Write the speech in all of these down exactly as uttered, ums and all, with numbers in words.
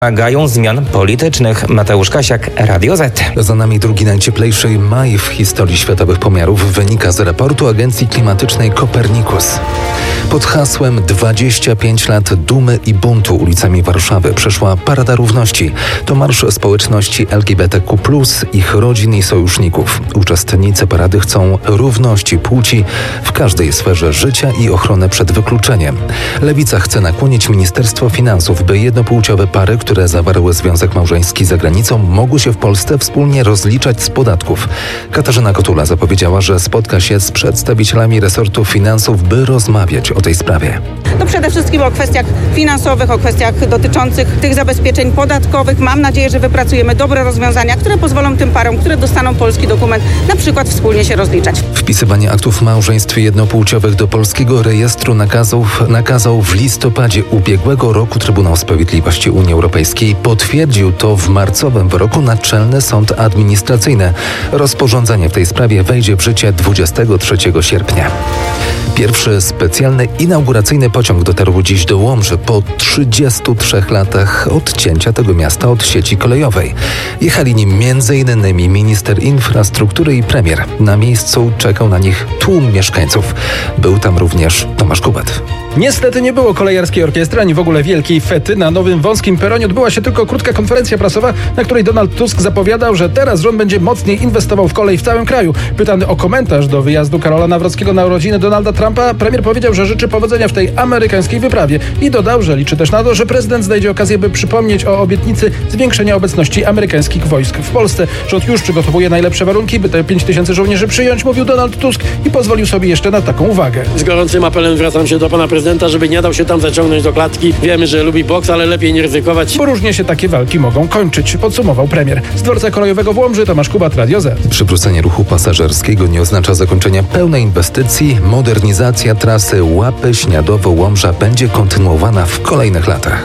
Wymagają zmian politycznych. Mateusz Kasiak, Radio Z. Za nami drugi najcieplejszy maj w historii światowych pomiarów, wynika z raportu Agencji Klimatycznej Copernicus. Pod hasłem dwadzieścia pięć lat dumy i buntu ulicami Warszawy przeszła Parada Równości. To marsz społeczności L G B T Q plus, ich rodzin i sojuszników. Uczestnicy parady chcą równości płci w każdej sferze życia i ochronę przed wykluczeniem. Lewica chce nakłonić Ministerstwo Finansów, by jednopłciowe pary, które zawarły związek małżeński za granicą, mogły się w Polsce wspólnie rozliczać z podatków. Katarzyna Kotula zapowiedziała, że spotka się z przedstawicielami resortu finansów, by rozmawiać o tej sprawie. No przede wszystkim o kwestiach finansowych, o kwestiach dotyczących tych zabezpieczeń podatkowych. Mam nadzieję, że wypracujemy dobre rozwiązania, które pozwolą tym parom, które dostaną polski dokument, na przykład wspólnie się rozliczać. Wpisywanie aktów małżeństw jednopłciowych do polskiego rejestru nakazów nakazał w listopadzie ubiegłego roku Trybunał Sprawiedliwości Unii Europejskiej. Potwierdził to w marcowym wyroku Naczelny Sąd Administracyjny. Rozporządzenie w tej sprawie wejdzie w życie dwudziestego trzeciego sierpnia. Pierwszy specjalny inauguracyjny pociąg dotarł dziś do Łomży po trzydziestu trzech latach odcięcia tego miasta od sieci kolejowej. Jechali nim między innymi minister infrastruktury i premier. Na miejscu czekał na nich tłum mieszkańców. Był tam również Tomasz Kubet. Niestety nie było kolejarskiej orkiestry, ani w ogóle wielkiej fety. Na nowym wąskim peronie odbyła się tylko krótka konferencja prasowa, na której Donald Tusk zapowiadał, że teraz rząd będzie mocniej inwestował w kolej w całym kraju. Pytany o komentarz do wyjazdu Karola Nawrockiego na urodziny Donalda Trumpa, premier powiedział, że życzy powodzenia w tej amerykańskiej wyprawie i dodał, że liczy też na to, że prezydent znajdzie okazję, by przypomnieć o obietnicy zwiększenia obecności amerykańskich wojsk w Polsce. Rząd już przygotowuje najlepsze warunki, by te pięć tysięcy żołnierzy przyjąć, mówił Donald Tusk i pozwolił sobie jeszcze na taką uwagę. Z gorącym apelem zwracam się do pana prezydenta, żeby nie dał się tam zaciągnąć do klatki. Wiemy, że lubi boks, ale lepiej nie ryzykować. Bo różnie się takie walki mogą kończyć, podsumował premier. Z dworca kolejowego w Łomży Tomasz Kubet, Radio Z. Przywrócenie ruchu pasażerskiego nie oznacza zakończenia pełnej inwestycji. Modernizacja trasy Łapy-Śniadowo-Łomża będzie kontynuowana w kolejnych latach.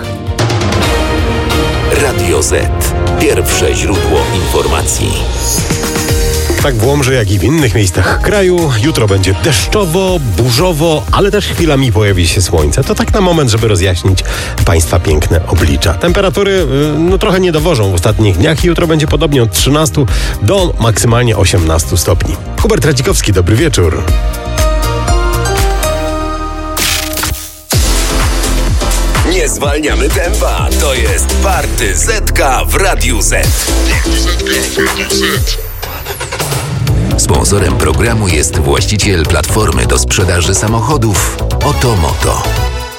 Radio Z. Pierwsze źródło informacji. Tak w Łomży, jak i w innych miejscach kraju. Jutro będzie deszczowo, burzowo, ale też chwilami pojawi się słońce. To tak na moment, żeby rozjaśnić Państwa piękne oblicza. Temperatury no trochę nie dowożą w ostatnich dniach i jutro będzie podobnie od trzynastu do maksymalnie osiemnastu stopni. Hubert Radzikowski, dobry wieczór. Nie zwalniamy tempa. To jest Party Zetka w Radiu Z. Party Zetka w Radiu Z. Sponsorem programu jest właściciel platformy do sprzedaży samochodów Oto Moto.